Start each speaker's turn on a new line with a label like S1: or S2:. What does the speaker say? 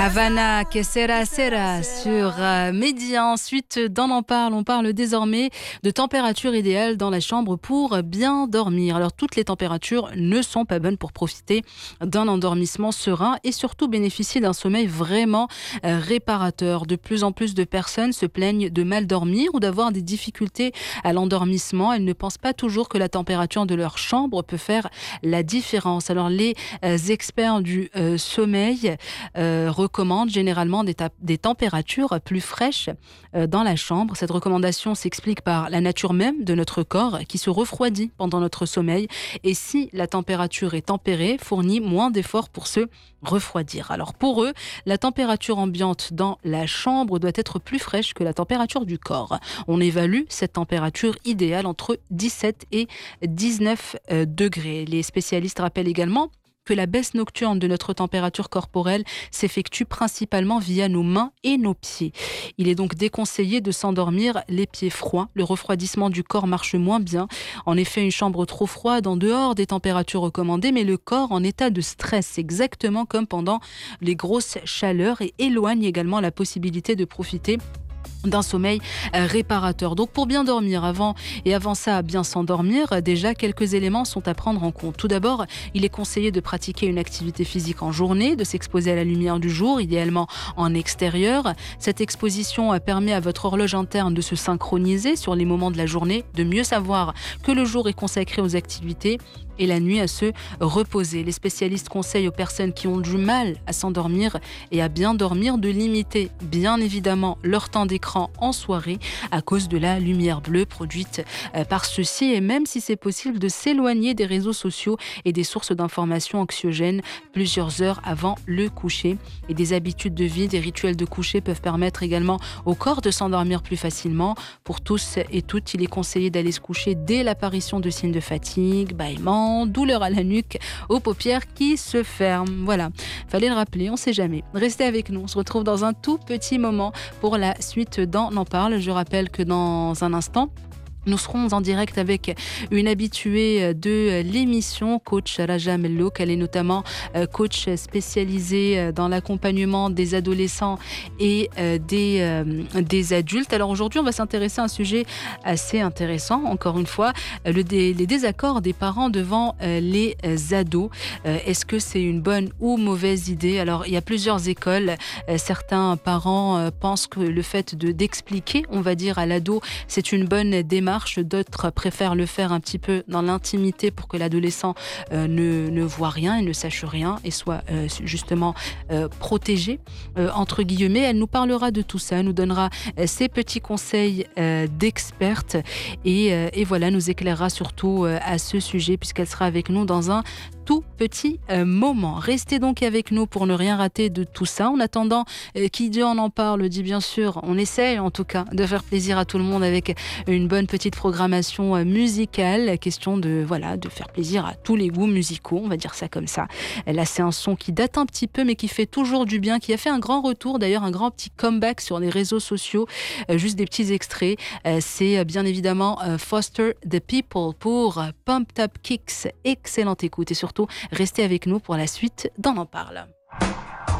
S1: Havana, que sera sera sur Média. Ensuite, dans On parle désormais de température idéale dans la chambre pour bien dormir. Alors, toutes les températures ne sont pas bonnes pour profiter d'un endormissement serein et surtout bénéficier d'un sommeil vraiment réparateur. De plus en plus de personnes se plaignent de mal dormir ou d'avoir des difficultés à l'endormissement. Elles ne pensent pas toujours que la température de leur chambre peut faire la différence. Alors, les experts du sommeil recommande généralement des températures plus fraîches dans la chambre. Cette recommandation s'explique par la nature même de notre corps qui se refroidit pendant notre sommeil et si la température est tempérée, fournit moins d'efforts pour se refroidir. Alors pour eux, la température ambiante dans la chambre doit être plus fraîche que la température du corps. On évalue cette température idéale entre 17 et 19 degrés. Les spécialistes rappellent également que la baisse nocturne de notre température corporelle s'effectue principalement via nos mains et nos pieds. Il est donc déconseillé de s'endormir les pieds froids. Le refroidissement du corps marche moins bien. En effet, une chambre trop froide en dehors des températures recommandées met le corps en état de stress, exactement comme pendant les grosses chaleurs, et éloigne également la possibilité de profiter d'un sommeil réparateur. Donc pour bien dormir avant ça, bien s'endormir, déjà quelques éléments sont à prendre en compte. Tout d'abord, il est conseillé de pratiquer une activité physique en journée, de s'exposer à la lumière du jour, idéalement en extérieur. Cette exposition permet à votre horloge interne de se synchroniser sur les moments de la journée, de mieux savoir que le jour est consacré aux activités et la nuit à se reposer. Les spécialistes conseillent aux personnes qui ont du mal à s'endormir et à bien dormir de limiter bien évidemment leur temps d'écran en soirée à cause de la lumière bleue produite par ceux-ci, et même si c'est possible de s'éloigner des réseaux sociaux et des sources d'informations anxiogènes plusieurs heures avant le coucher. Et des habitudes de vie, des rituels de coucher peuvent permettre également au corps de s'endormir plus facilement. Pour tous et toutes, il est conseillé d'aller se coucher dès l'apparition de signes de fatigue, bâillements, douleur à la nuque, aux paupières qui se ferment. Voilà, fallait le rappeler, on sait jamais. Restez avec nous, on se retrouve dans un tout petit moment pour la suite dans On en parle. Je rappelle que dans un instant, nous serons en direct avec une habituée de l'émission, coach Raja Mellouk. Elle est notamment coach spécialisée dans l'accompagnement des adolescents et des adultes. Alors aujourd'hui, on va s'intéresser à un sujet assez intéressant, encore une fois, les désaccords des parents devant les ados. Est-ce que c'est une bonne ou mauvaise idée? Alors, il y a plusieurs écoles. Certains parents pensent que le fait d'expliquer, on va dire, à l'ado, c'est une bonne démarche. D'autres préfèrent le faire un petit peu dans l'intimité pour que l'adolescent ne voit rien et ne sache rien et soit justement protégé, entre guillemets. Elle nous parlera de tout ça, elle nous donnera ses petits conseils d'experte et voilà, nous éclairera surtout à ce sujet puisqu'elle sera avec nous dans un tout petit moment. Restez donc avec nous pour ne rien rater de tout ça. En attendant, qui dit on en parle, dit bien sûr, on essaye en tout cas de faire plaisir à tout le monde avec une bonne petite programmation musicale. Question de faire plaisir à tous les goûts musicaux, on va dire ça comme ça. Là, c'est un son qui date un petit peu mais qui fait toujours du bien, qui a fait un grand retour, d'ailleurs un grand petit comeback sur les réseaux sociaux. Juste des petits extraits. C'est bien évidemment Foster the People pour Pumped Up Kicks. Excellente écoute et surtout, restez avec nous pour la suite d'On en parle.